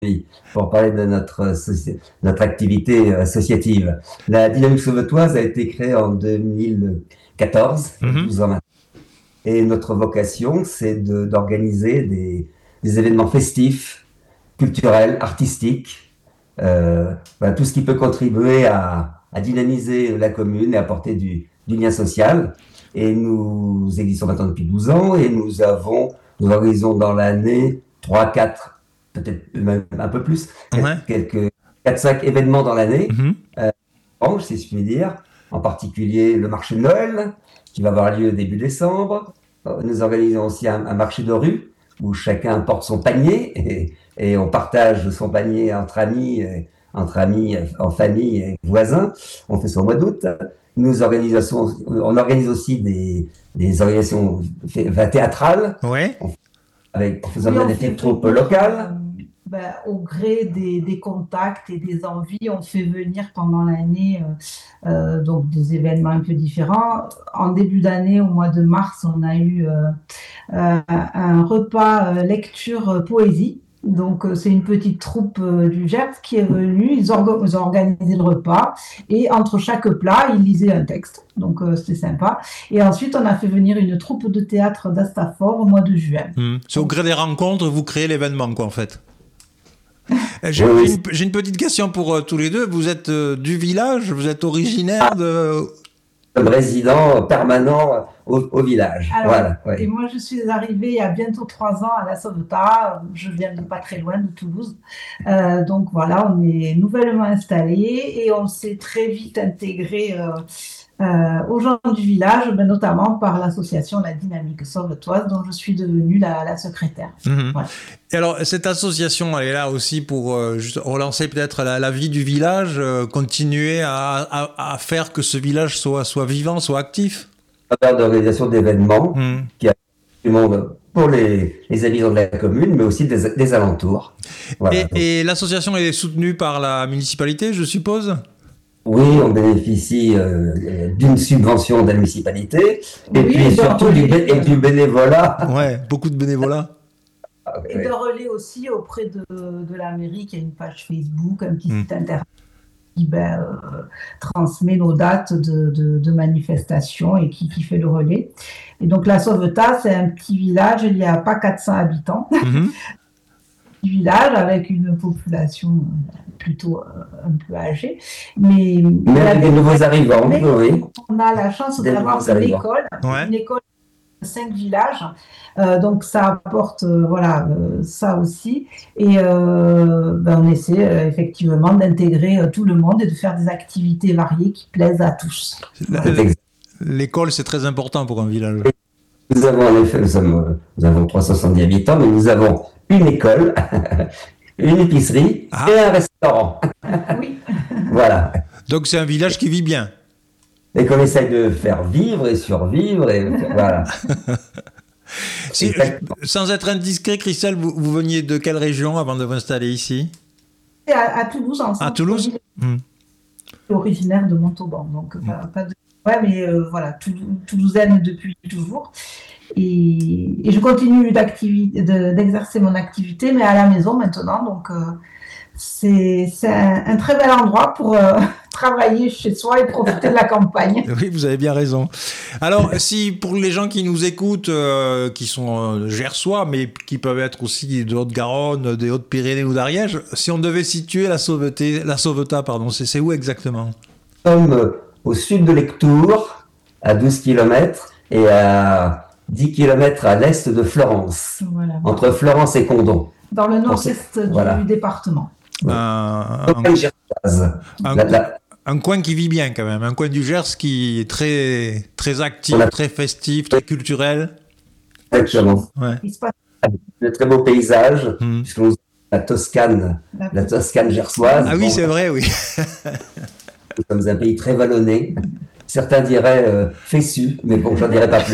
Oui, pour parler de notre activité associative. La Dynamique Sauvetoise a été créée en 2014, il y a Mhm. 12 ans maintenant. Et notre vocation, c'est d'organiser des événements festifs, culturels, artistiques, voilà, tout ce qui peut contribuer à dynamiser la commune et apporter du lien social. Et nous existons maintenant depuis 12 ans et nous organisons dans l'année 3, 4, peut-être même un peu plus, Ouais. quelques 4, 5 événements dans l'année, Mhm. si je puis dire. En particulier le marché de Noël, qui va avoir lieu début décembre. Nous organisons aussi un marché de rue où chacun porte son panier et on partage son panier entre amis, en famille et voisins. On fait ça au mois d'août. On organise aussi des organisations théâtrales Ouais. en faisant Oui, on des fait petites troupes venir, locales. au gré des contacts et des envies, on fait venir pendant l'année donc des événements un peu différents. En début d'année, au mois de mars, on a eu un repas lecture-poésie. Donc, c'est une petite troupe du Gers qui est venue. Ils ont organisé le repas et entre chaque plat, ils lisaient un texte. Donc, c'était sympa. Et ensuite, on a fait venir une troupe de théâtre d'Astafort au mois de juin. Mhm. C'est au Donc, gré des rencontres, vous créez l'événement, quoi, en fait. Oui, oui, J'ai une petite question pour tous les deux. Vous êtes du village, vous êtes originaire de... comme résident permanent au village. alors, Voilà, et oui. moi, je suis arrivée il y a bientôt 3 ans à la Sauvetat. Je viens de pas très loin de Toulouse. Donc voilà, on est nouvellement installés et on s'est très vite intégré aux gens du village, ben, notamment par l'association La Dynamique Sauvetoise, dont je suis devenue la secrétaire. Mhm. Voilà. Et alors, cette association, elle est là aussi pour juste relancer peut-être la vie du village, continuer à faire que ce village soit vivant, soit actif. À travers d'organisation d'événements Mhm. qui a du monde pour les habitants de la commune, mais aussi des alentours. Voilà. Donc, Et l'association est soutenue par la municipalité, je suppose. oui, on bénéficie d'une subvention de la municipalité et Oui, puis surtout du bénévolat. Ouais, beaucoup de bénévolat. et de relais aussi auprès de la mairie, qui a une page Facebook, un petit Mhm. site internet qui transmet nos dates de manifestations et qui fait le relais. Et donc la Sauvetat, c'est un petit village, il n'y a pas 400 habitants. Mhm. Petit village avec une population plutôt un peu âgée. Mais Mais avec des nouveaux arrivants, oui. on a la chance Des d'avoir nouveaux arrivants. Ouais. une école de 5 villages. Donc ça apporte ça aussi. Et on essaie effectivement d'intégrer tout le monde et de faire des activités variées qui plaisent à tous. La- C'est exact. L'école, c'est très important pour un village. Nous avons en effet, nous avons 370 habitants, mais nous avons une école, une épicerie Ah. et un restaurant. Oui. Voilà. Donc c'est un village qui vit bien. Et qu'on essaye de faire vivre et survivre. Et voilà. Si- Exactement. sans être indiscret, Christelle, vous veniez de quelle région avant de vous installer ici? Et à Toulouse, en À Toulouse? Mhm. originaire de Montauban. Donc, pas de... Ouais, mais voilà, toulousaine depuis toujours. Et je continue d'exercer mon activité, mais à la maison maintenant. Donc, c'est un très bel endroit pour travailler chez soi et profiter de la campagne. Oui, vous avez bien raison. Alors, si pour les gens qui nous écoutent, qui sont gersois, mais qui peuvent être aussi de Haute-Garonne, des Hautes-Pyrénées ou d'Ariège, si on devait situer la Sauvetat, pardon, c'est où exactement? Nous sommes au sud de Lectoure, à 12 km, et à 10 km à l'est de Florence, Voilà. entre Florence et Condom. Dans le nord-est Voilà. du département. Campagne gersoise. Un coin qui vit bien quand même, un coin du Gers qui est très, très actif, très festif, très culturel. Exactement. Ouais. Il se passe De très beaux paysages, Mhm. puisque nous la Toscane gersoise. Ah oui, Bon, c'est vrai, oui. nous sommes un pays très vallonné. Certains diraient fessu, mais bon, j'en dirais pas plus.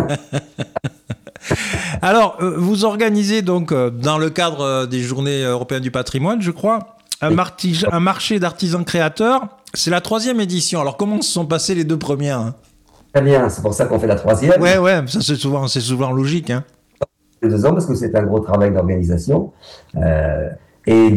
Alors, vous organisez donc, dans le cadre des Journées européennes du patrimoine, je crois, un marché d'artisans créateurs. C'est la 3e édition. Alors, comment se sont passées les 2 premières, hein? Très bien, c'est pour ça qu'on fait la 3e. Ouais, ça c'est souvent logique, hein. 2 ans, parce que c'est un gros travail d'organisation. Et